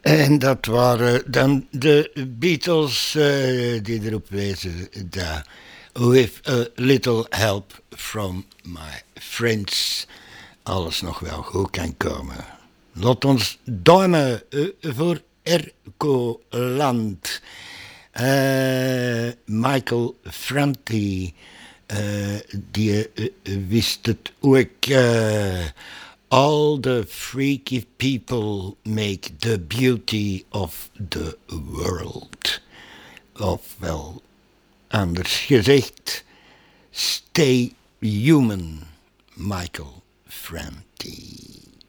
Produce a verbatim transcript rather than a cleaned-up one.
En dat waren dan de Beatles uh, die erop wezen dat with a little help from my friends alles nog wel goed kan komen. Laat ons duimen uh, voor Erco Land. Uh, Michael Franti, uh, die uh, wist het ook. Uh, all the freaky people make the beauty of the world. Ofwel, anders gezegd, stay human, Michael Franti.